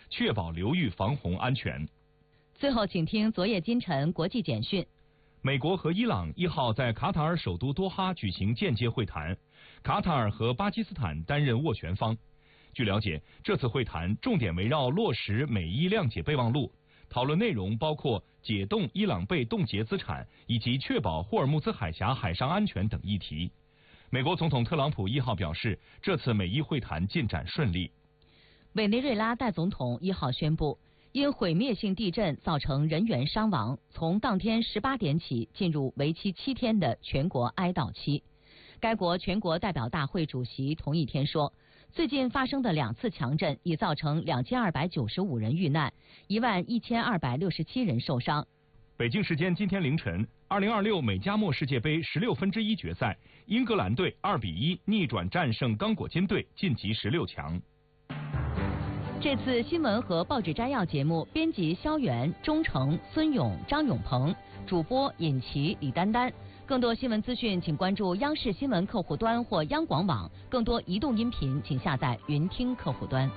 确保流域防洪安全。 最后，请听昨夜今晨国际简讯。 美国和伊朗1号在卡塔尔首都多哈举行间接会谈，卡塔尔和巴基斯坦担任斡旋方。据了解，这次会谈重点围绕落实美伊谅解备忘录，讨论内容包括解冻伊朗被冻结资产以及确保霍尔木兹海峡海上安全等议题。美国总统特朗普1号表示，这次美伊会谈进展顺利。 委内瑞拉代总统1号宣布，因毁灭性地震造成人员伤亡，从当天18点起进入为期7天的全国哀悼期。该国全国代表大会主席同一天说，最近发生的2次强震已造成2295人遇难，11267人受伤。 北京时间今天凌晨，2026美加墨世界杯16分之一决赛，英格兰队2比1逆转战胜刚果金队，晋级16强。 这次新闻和报纸摘要节目，编辑肖元、钟诚、孙勇、张永鹏，主播尹奇、李丹丹。更多新闻资讯，请关注央视新闻客户端或央广网。更多移动音频，请下载云听客户端。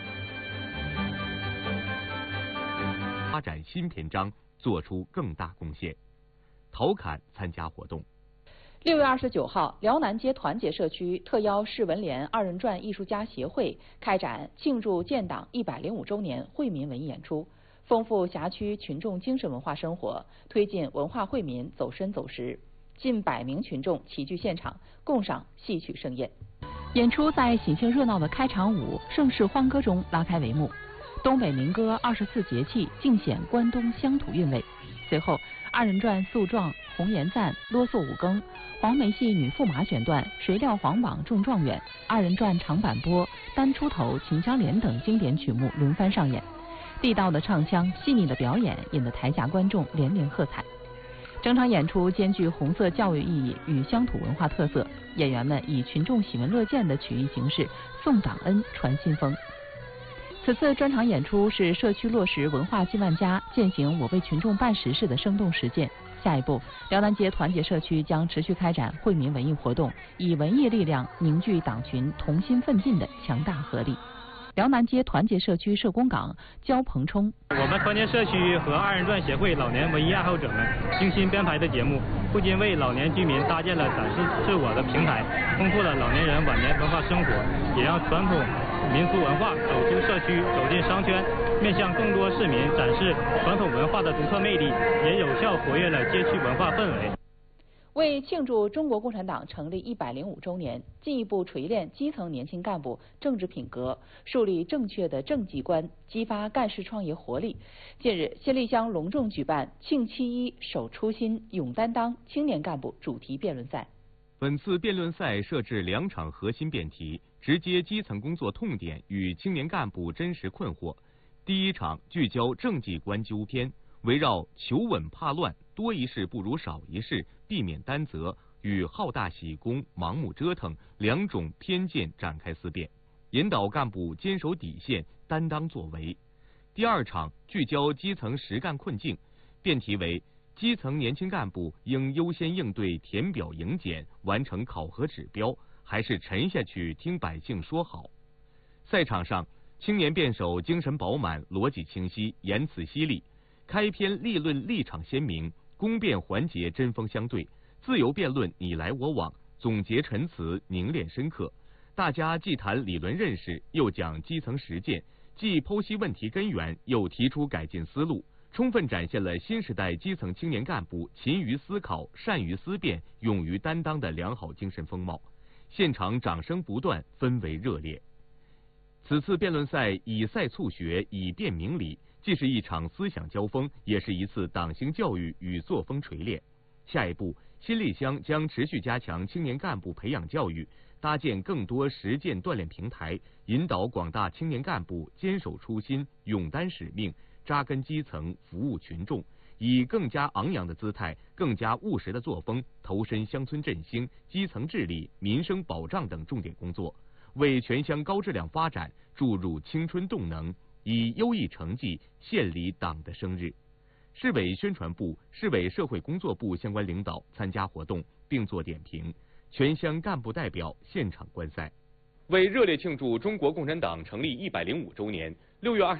发展新篇章，做出更大贡献。陶侃参加活动。 6月29号，辽南街团结社区特邀市文联2人转艺术家协会开展庆祝建党105周年惠民文艺演出，丰富辖区群众精神文化生活，推进文化惠民走深走实。近100名群众齐聚现场，共赏戏曲盛宴。演出在喜庆热闹的开场舞《盛世欢歌》中拉开帷幕。东北民歌24节气尽显关东乡土韵味。随后，2人转诉状、红颜赞、啰嗦五更、黄梅戏女驸马选段、谁料皇榜中状元、2人转长板波、单出头、秦香莲等经典曲目轮番上演。地道的唱腔、细腻的表演，引得台下观众连连喝彩。整场演出兼具红色教育意义与乡土文化特色，演员们以群众喜闻乐见的曲艺形式颂党恩、传新风。此次专场演出是社区落实文化进万家、践行我为群众办实事的生动实践。下一步，辽南街团结社区将持续开展惠民文艺活动，以文艺力量凝聚党群同心奋进的强大合力。辽南街团结社区社工岗焦鹏冲： 我们团结社区和2人转协会老年文艺爱好者们精心编排的节目，不仅为老年居民搭建了展示自我的平台，丰富了老年人晚年文化生活，也让传统民俗文化走出社区，走进商圈，面向更多市民展示传统文化的独特魅力，也有效活跃了街区文化氛围。 为庆祝中国共产党成立105周年，进一步锤炼基层年轻干部政治品格，树立正确的政绩观，激发干事创业活力。近日，新立乡隆重举办庆71守初心勇担当青年干部主题辩论赛。 本次辩论赛设置2场核心辩题，直接基层工作痛点与青年干部真实困惑。第1场聚焦政绩观纠偏，围绕求稳怕乱、多一事不如少一事、避免担责与好大喜功、盲目折腾2种偏见展开思辨，引导干部坚守底线、担当作为。第2场聚焦基层实干困境，辩题为基层年轻干部应优先应对填表迎检，完成考核指标，还是沉下去听百姓说好？赛场上，青年辩手精神饱满、逻辑清晰、言辞犀利，开篇立论立场鲜明，攻辩环节针锋相对，自由辩论你来我往，总结陈词凝练深刻。大家既谈理论认识，又讲基层实践，既剖析问题根源，又提出改进思路，充分展现了新时代基层青年干部勤于思考、善于思辨、勇于担当的良好精神风貌。现场掌声不断，氛围热烈。此次辩论赛以赛促学，以辩明理，既是一场思想交锋，也是一次党性教育与作风锤炼。下一步，新立乡将持续加强青年干部培养教育，搭建更多实践锻炼平台，引导广大青年干部坚守初心、勇担使命，扎根基层，服务群众，以更加昂扬的姿态、更加务实的作风，投身乡村振兴、基层治理、民生保障等重点工作，为全乡高质量发展注入青春动能，以优异成绩献礼党的生日。市委宣传部、市委社会工作部相关领导参加活动并作点评，全乡干部代表现场观赛。为热烈庆祝中国共产党成立105周年，6月20